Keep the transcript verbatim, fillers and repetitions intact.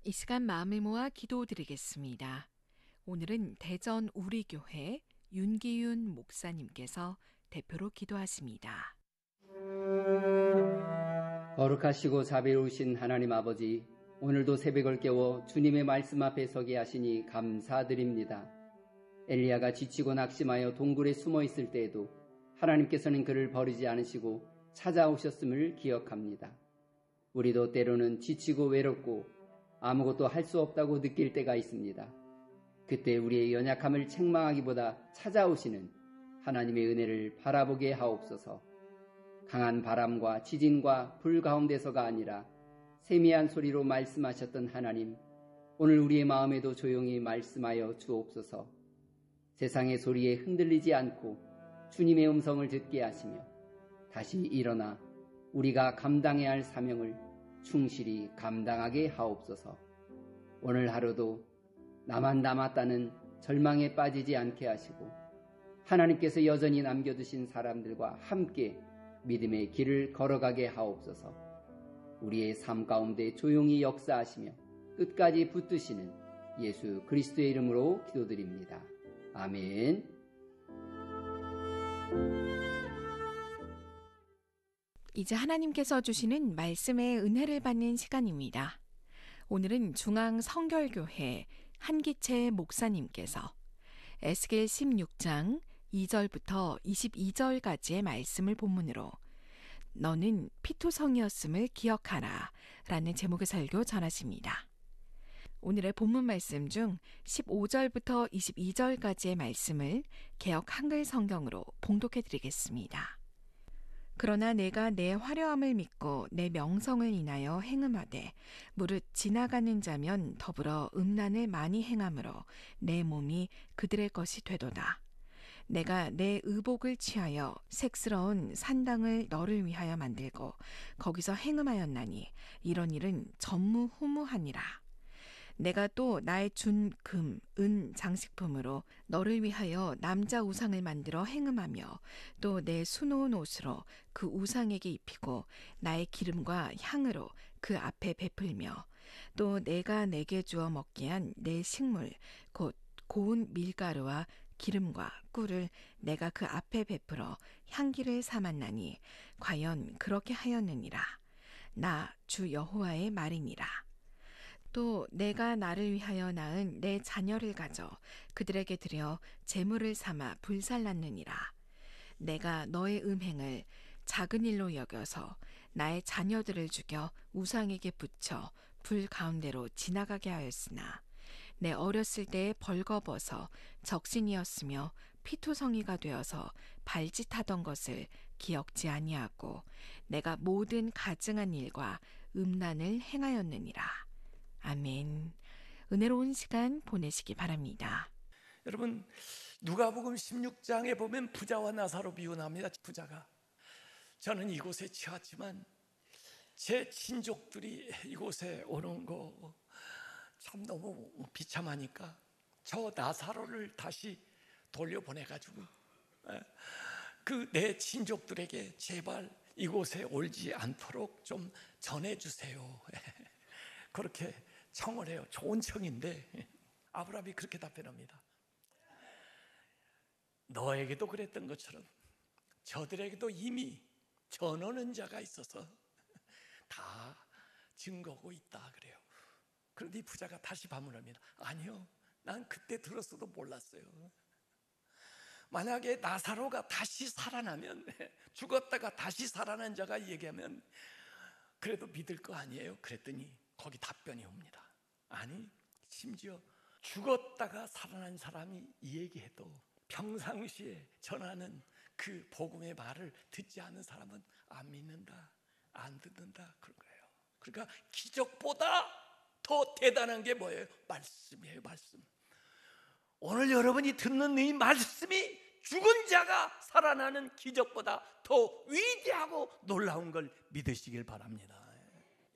이 시간 마음을 모아 기도드리겠습니다. 오늘은 대전 우리교회 윤기윤 목사님께서 대표로 기도하십니다. 거룩하시고 자비로우신 하나님 아버지, 오늘도 새벽을 깨워 주님의 말씀 앞에 서게 하시니 감사드립니다. 엘리야가 지치고 낙심하여 동굴에 숨어 있을 때에도 하나님께서는 그를 버리지 않으시고 찾아오셨음을 기억합니다. 우리도 때로는 지치고 외롭고 아무것도 할 수 없다고 느낄 때가 있습니다. 그때 우리의 연약함을 책망하기보다 찾아오시는 하나님의 은혜를 바라보게 하옵소서. 강한 바람과 지진과 불 가운데서가 아니라 세미한 소리로 말씀하셨던 하나님, 오늘 우리의 마음에도 조용히 말씀하여 주옵소서. 세상의 소리에 흔들리지 않고 주님의 음성을 듣게 하시며 다시 일어나 우리가 감당해야 할 사명을 충실히 감당하게 하옵소서. 오늘 하루도 나만 남았다는 절망에 빠지지 않게 하시고 하나님께서 여전히 남겨두신 사람들과 함께 믿음의 길을 걸어가게 하옵소서. 우리의 삶 가운데 조용히 역사하시며 끝까지 붙드시는 예수 그리스도의 이름으로 기도드립니다. 아멘. 이제 하나님께서 주시는 말씀의 은혜를 받는 시간입니다. 오늘은 중앙성결교회 한기채 목사님께서 에스겔 십육 장 이 절부터 이십이 절까지의 말씀을 본문으로 너는 피토성이었음을 기억하라 라는 제목의 설교 전하십니다. 오늘의 본문 말씀 중 십오 절부터 이십이 절까지의 말씀을 개역 한글 성경으로 봉독해 드리겠습니다. 그러나 내가 내 화려함을 믿고 내 명성을 인하여 행음하되 무릇 지나가는 자면 더불어 음란을 많이 행함으로 내 몸이 그들의 것이 되도다. 내가 내 의복을 취하여 색스러운 산당을 너를 위하여 만들고 거기서 행음하였나니 이런 일은 전무후무하니라. 내가 또 나의 준 금, 은 장식품으로 너를 위하여 남자 우상을 만들어 행음하며 또 내 수놓은 옷으로 그 우상에게 입히고 나의 기름과 향으로 그 앞에 베풀며 또 내가 내게 주어 먹게 한 내 식물 곧 고운 밀가루와 기름과 꿀을 내가 그 앞에 베풀어 향기를 삼았나니 과연 그렇게 하였느니라. 나 주 여호와의 말이니라. 또 내가 나를 위하여 낳은 내 자녀를 가져 그들에게 드려 제물을 삼아 불살랐느니라. 내가 너의 음행을 작은 일로 여겨서 나의 자녀들을 죽여 우상에게 붙여 불 가운데로 지나가게 하였으나 내 어렸을 때에 벌거벗어 적신이었으며 피토성이가 되어서 발짓하던 것을 기억지 아니하고 내가 모든 가증한 일과 음란을 행하였느니라. 아멘. 은혜로운 시간 보내시기 바랍니다. 여러분, 누가복음 십육 장에 보면 부자와 나사로 비유합니다. 부자가 저는 이곳에 치웠지만 제 친족들이 이곳에 오는 거 참 너무 비참하니까 저 나사로를 다시 돌려보내가지고 그 내 친족들에게 제발 이곳에 올지 않도록 좀 전해주세요. 그렇게 청을 해요. 좋은 청인데 아브라함이 그렇게 답변합니다. 너에게도 그랬던 것처럼 저들에게도 이미 전하는 자가 있어서 다 증거고 있다 그래요. 그런데 이 부자가 다시 반문합니다. 아니요, 난 그때 들었어도 몰랐어요. 만약에 나사로가 다시 살아나면, 죽었다가 다시 살아난 자가 얘기하면 그래도 믿을 거 아니에요? 그랬더니 거기 답변이 옵니다. 아니, 심지어 죽었다가 살아난 사람이 이 얘기해도 평상시에 전하는 그 복음의 말을 듣지 않는 사람은 안 믿는다, 안 듣는다 그런 거예요. 그러니까 기적보다 더 대단한 게 뭐예요? 말씀이에요. 말씀. 오늘 여러분이 듣는 이 말씀이 죽은 자가 살아나는 기적보다 더 위대하고 놀라운 걸 믿으시길 바랍니다.